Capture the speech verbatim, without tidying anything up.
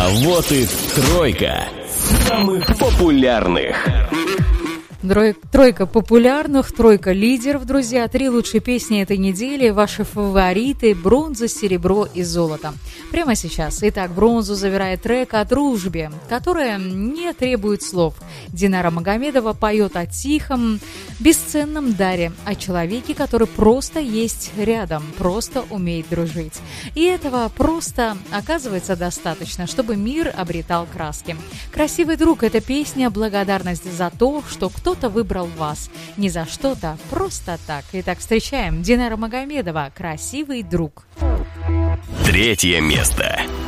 А вот и тройка самых популярных. Тройка популярных, тройка лидеров, друзья. Три лучшие песни этой недели, ваши фавориты, бронза, серебро и золото. Прямо сейчас. Итак, бронзу забирает трек о дружбе, которая не требует слов. Динара Магомедова поет о тихом, бесценном даре, о человеке, который просто есть рядом, просто умеет дружить. И этого просто оказывается достаточно, чтобы мир обретал краски. «Красивый друг» — это песня благодарности за то, что кто Кто-то выбрал вас. Не за что-то, просто так. Итак, встречаем Динара Магомедова «Красивый друг». Третье место.